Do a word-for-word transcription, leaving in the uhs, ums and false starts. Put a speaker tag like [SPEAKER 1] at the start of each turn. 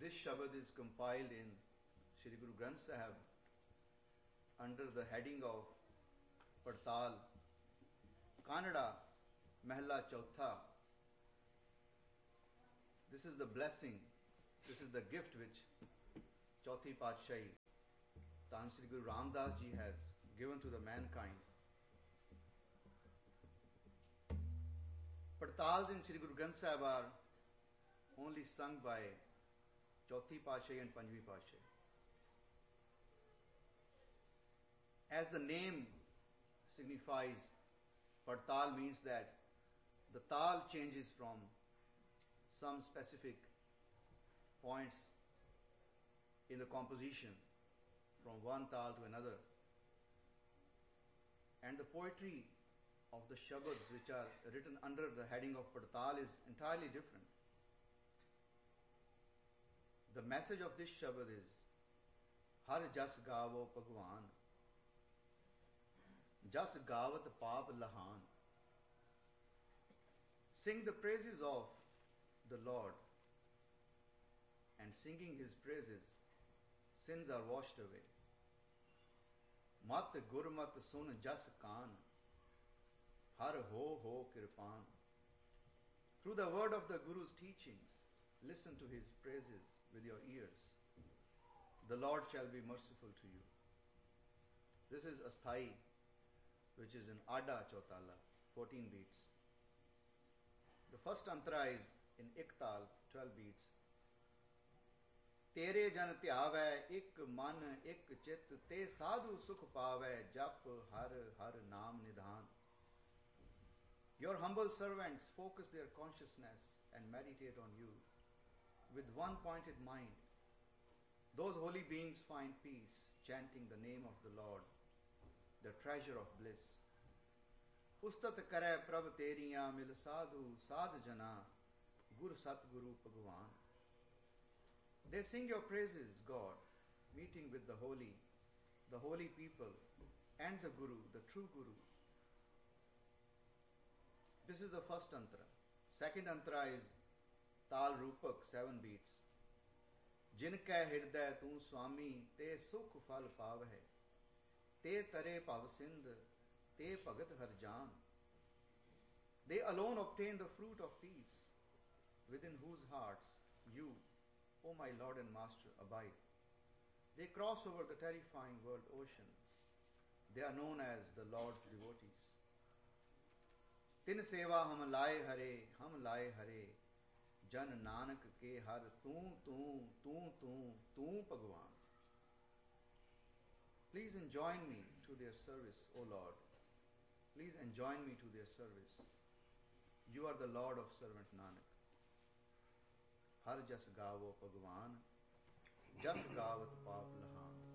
[SPEAKER 1] this Shabad is compiled in Shri Guru Granth Sahib under the heading of Padtal, Kannada, Mahla Chautha. This is the blessing, this is the gift which Chauthi Patshahi, Tan Sri Guru Ramdas Ji has given to the mankind. Padtals in Shri Guru Granth Sahib are only sung by Chauthi Patshahi and Panjvi Patshahi. As the name signifies, Padtal means that the tal changes from some specific points in the composition from one tal to another. And the poetry of the Shabads which are written under the heading of Padtal is entirely different. The message of this Shabad is Har jas gavo Bhagwan, jas gavat paap lahan. Sing the praises of the Lord, and singing His praises, sins are washed away. Mat gurmat sun jas kaan, har ho ho kirpan. Through the word of the Guru's teachings, listen to His praises with your ears. The Lord shall be merciful to you. This is Asthai, which is in Ada Chautala, fourteen beats. The first antara is in Iktal, twelve beats. Tere jan tyavai ik man ik chit te sadhu sukh pavai jap har har naam nidhan. Your humble servants focus their consciousness and meditate on you with one pointed mind. Those holy beings find peace chanting the name of the Lord, the treasure of bliss. Ustat kare prabh teriyan mil sadhu sadh jana gur sat guru bhagwan. They sing your praises, God, meeting with the holy, the holy people and the Guru, the true Guru. This is the first antara. Second antara is Tal Rupak, seven beats. Jin kay hirday tu swami te sukh phal pav hai, te tare pav sindh te bhagat har jaan. They alone obtain the fruit of peace, within whose hearts you, O my Lord and Master, abide. They cross over the terrifying world ocean. They are known as the Lord's devotees. Tin seva hum laye hare, hum laye hare, jan nanak ke har tu tu tu tu tu bhagwan. Please enjoin me to their service, O Lord. Please enjoin me to their service. You are the Lord of servant Nanak. Har jas gavo Bhagwan, jas gavat paap lahan.